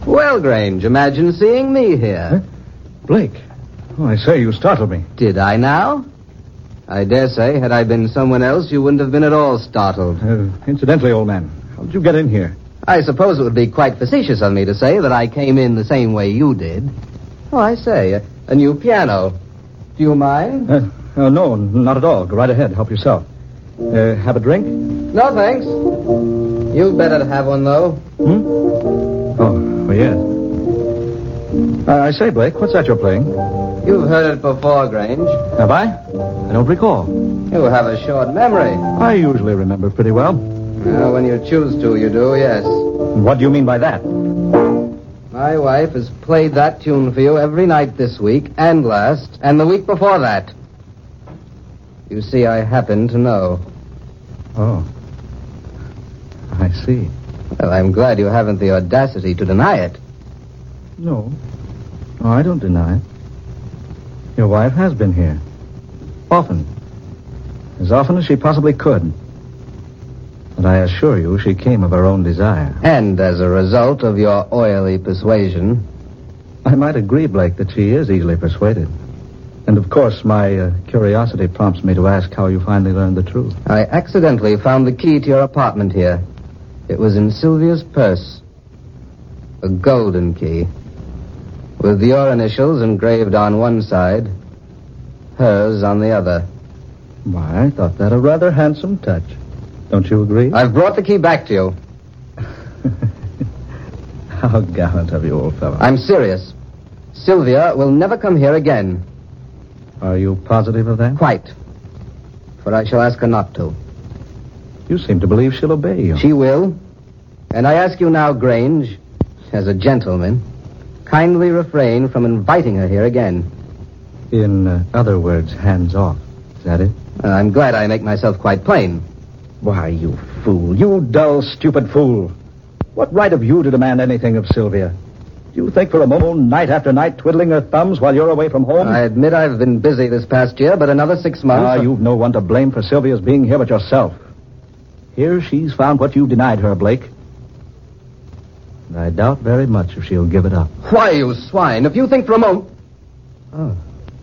Well, Grange, imagine seeing me here. Huh? Blake. Oh, I say, you startled me. Did I now? I dare say, had I been someone else, you wouldn't have been at all startled. Incidentally, old man, how did you get in here? I suppose it would be quite facetious of me to say that I came in the same way you did. Oh, I say, a new piano. Do you mind? No, not at all. Go right ahead. Help yourself. Have a drink? No, thanks. You'd better have one, though. Oh, yes. I say, Blake, what's that you're playing? You've heard it before, Grange. Have I? I don't recall. You have a short memory. I usually remember pretty well. Well, when you choose to, you do, yes. What do you mean by that? My wife has played that tune for you every night this week, and last, and the week before that. You see, I happen to know. Oh. I see. Well, I'm glad you haven't the audacity to deny it. No. Oh, I don't deny it. Your wife has been here. Often. As often as she possibly could. But I assure you she came of her own desire. And as a result of your oily persuasion. I might agree, Blake, that she is easily persuaded. And, of course, my curiosity prompts me to ask how you finally learned the truth. I accidentally found the key to your apartment here. It was in Sylvia's purse. A golden key. With your initials engraved on one side, hers on the other. Why, I thought that a rather handsome touch. Don't you agree? I've brought the key back to you. How gallant of you, old fellow. I'm serious. Sylvia will never come here again. Are you positive of that? Quite. For I shall ask her not to. You seem to believe she'll obey you. She will. And I ask you now, Grange, as a gentleman, kindly refrain from inviting her here again. In other words, hands off. Is that it? I'm glad I make myself quite plain. Why, you fool. You dull, stupid fool. What right have you to demand anything of Sylvia? Do you think for a moment, night after night, twiddling her thumbs while you're away from home? I admit I've been busy this past year, but another 6 months... You've no one to blame for Sylvia's being here but yourself. Here she's found what you denied her, Blake. And I doubt very much if she'll give it up. Why, you swine, if you think for a moment... Oh.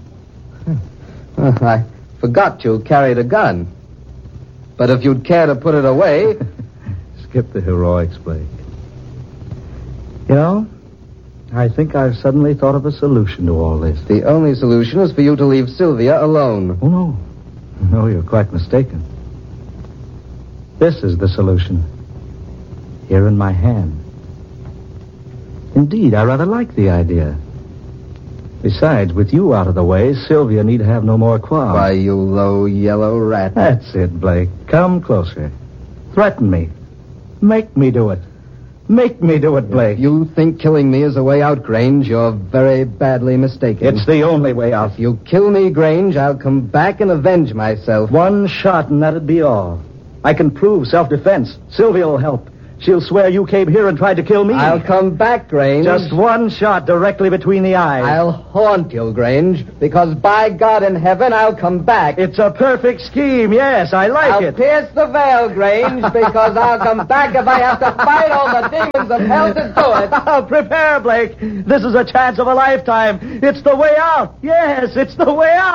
I forgot you carried a gun. But if you'd care to put it away... Skip the heroics, Blake. You know, I think I've suddenly thought of a solution to all this. The only solution is for you to leave Sylvia alone. Oh, no. No, you're quite mistaken. This is the solution. Here in my hand. Indeed, I rather like the idea. Besides, with you out of the way, Sylvia need have no more qualms. Why, you low yellow rat. That's it, Blake. Come closer. Threaten me. Make me do it. Make me do it, Blake. If you think killing me is a way out, Grange, you're very badly mistaken. It's the only way out. If you kill me, Grange, I'll come back and avenge myself. One shot and that'd be all. I can prove self-defense. Sylvia will help. She'll swear you came here and tried to kill me. I'll come back, Grange. Just one shot directly between the eyes. I'll haunt you, Grange, because by God in heaven, I'll come back. It's a perfect scheme, yes, I like it. I'll pierce the veil, Grange, because I'll come back if I have to fight all the demons of hell to do it. Prepare, Blake. This is a chance of a lifetime. It's the way out. Yes, it's the way out.